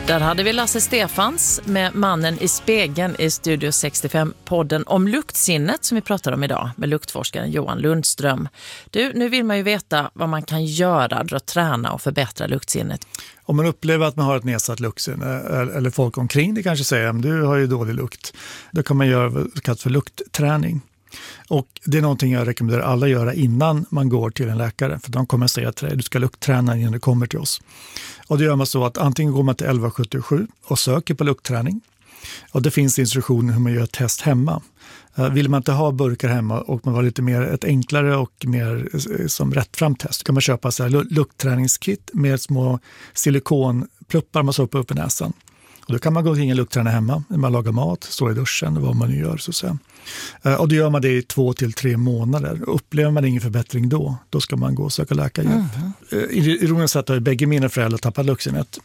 Där hade vi Lasse Stefans med Mannen i spegeln i Studio 65-podden om luktsinnet som vi pratar om idag med luktforskaren Johan Lundström. Du, nu vill man ju veta vad man kan göra för att träna och förbättra luktsinnet. Om man upplever att man har ett nedsatt luktsinne eller folk omkring det kanske säger att du har ju dålig lukt, då kan man göra vad kallas för luktträning. Och det är någonting jag rekommenderar alla göra innan man går till en läkare. För de kommer att säga till dig, du ska luktträna innan du kommer till oss. Och det gör man så att antingen går man till 1177 och söker på luktträning. Och det finns instruktioner hur man gör ett test hemma. Vill man inte ha burkar hemma och man vill lite mer ett enklare och mer som rättfram test, kan man köpa så här luktträningskit med små silikonpluppar man stoppar upp i näsan. Och då kan man gå till en luktträna hemma när man lagar mat, står i duschen, vad man nu gör så att säga. Och då gör man det i 2 till 3 månader. Upplever man ingen förbättring då ska man gå och söka läkarhjälp. Ironiskt sett har ju bägge mina föräldrar tappat luktsinnet.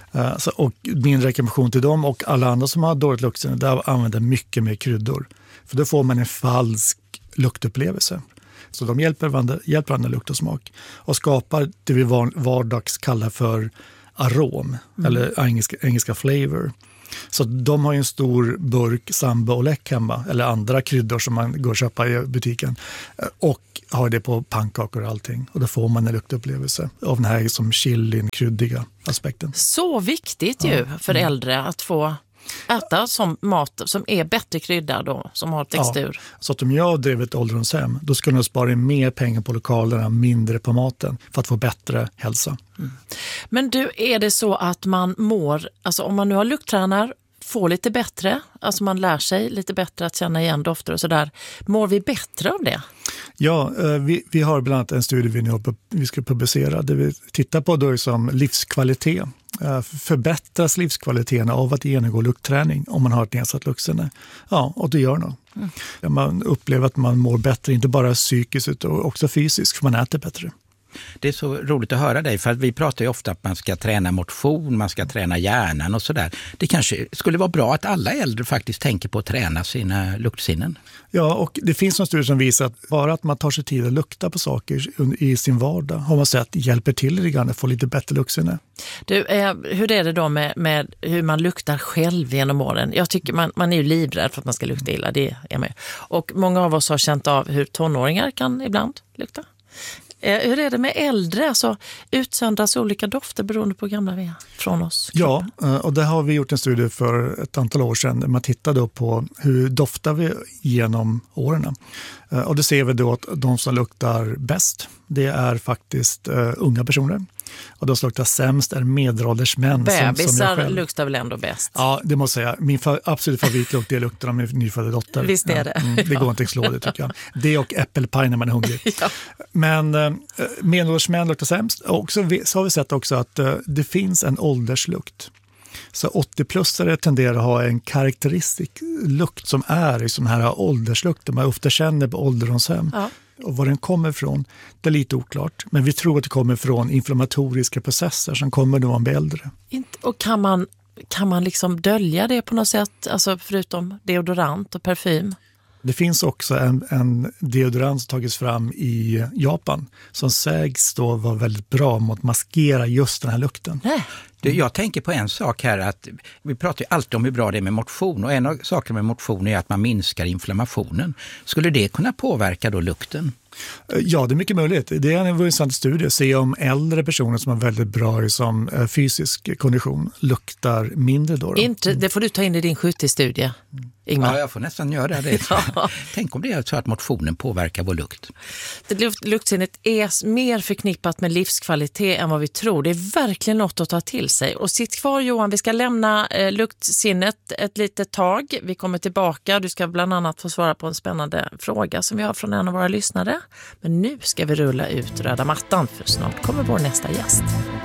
Och min rekommendation till dem och alla andra som har dåligt luktsinne, där är att använda mycket mer kryddor. För då får man en falsk luktupplevelse. Så de hjälper varandra lukt och smak. Och skapar det vi vardags kallar för arom, eller engelska flavor. Så de har ju en stor burk samba och läck hemma, eller andra kryddor som man går och köpa i butiken, och har det på pannkakor och allting. Och då får man en luktupplevelse av den här som chilin, kryddiga aspekten. Så viktigt ju för äldre att få äta som mat som är bättre kryddad och som har textur. Ja, så att om jag drev ett ålderdomshem, då skulle jag spara in mer pengar på lokalerna, mindre på maten för att få bättre hälsa. Men du, är det så att man mår, alltså om man nu har lukttränar, får lite bättre, alltså man lär sig lite bättre att känna igen dofter och sådär, mår vi bättre av det? Ja, vi har bland annat en studie vi ska publicera där vi tittar på då som livskvalitet. Förbättras livskvaliteten av att genomgå luktträning om man har ett nedsatt luktsinne? Ja, och det gör nog. Man upplever att man mår bättre, inte bara psykiskt utan också fysiskt, för man äter bättre. Det är så roligt att höra dig, för att vi pratar ju ofta att man ska träna motion, man ska träna hjärnan och sådär. Det kanske skulle vara bra att alla äldre faktiskt tänker på att träna sina luktsinnen. Ja, och det finns en studie som visar att bara att man tar sig tid att lukta på saker i sin vardag har man sett hjälper till lite grann att få lite bättre luktsinne. Du, hur är det då med hur man luktar själv genom åren? Jag tycker man är ju livrädd för att man ska lukta illa, det är med. Och många av oss har känt av hur tonåringar kan ibland lukta. Hur är det med äldre? Alltså, utsöndras olika dofter beroende på gamla vi är från oss? Ja, och där har vi gjort en studie för ett antal år sedan. Man tittar då på hur doftar vi genom åren. Och det ser vi då att de som luktar bäst, det är faktiskt unga personer. Och de som luktar sämst är medelålders män. Bebisar luktar väl ändå bäst? Ja, det måste jag säga. Min absolut favoritlukt, det luktar av min nyfödda dotter. Visst är det. Det går inte att slå det, tycker jag. Det och äppelpaj när man är hungrig. Ja. Men medelålders män luktar sämst. Och så har vi sett också att det finns en ålderslukt. Så 80-plussare tenderar att ha en karaktäristisk lukt som är i sån här ålderslukter man ofta känner på ålderdomshem. Ja. Och var den kommer ifrån, det är lite oklart. Men vi tror att det kommer från inflammatoriska processer som kommer när man blir äldre. Och kan man liksom dölja det på något sätt, alltså förutom deodorant och parfym? Det finns också en deodorant som tagits fram i Japan som sägs då vara väldigt bra mot att maskera just den här lukten. Nej. Jag tänker på en sak här, att vi pratar ju alltid om hur bra det är med motion, och en av sakerna med motion är att man minskar inflammationen. Skulle det kunna påverka då lukten? Ja, det är mycket möjligt. Det är en intressant studie att se om äldre personer som har väldigt bra som fysisk kondition luktar mindre då. Det får du ta in i din 70-studie, Ingmar. Ja, jag får nästan göra det. Ja. Tänk om det är så att motionen påverkar vår lukt. Luktsinnet är mer förknippat med livskvalitet än vad vi tror. Det är verkligen något att ta till sig. Och sitt kvar, Johan, vi ska lämna luktsinnet ett litet tag. Vi kommer tillbaka. Du ska bland annat få svara på en spännande fråga som vi har från en av våra lyssnare. Men nu ska vi rulla ut röda mattan, för snart kommer vår nästa gäst.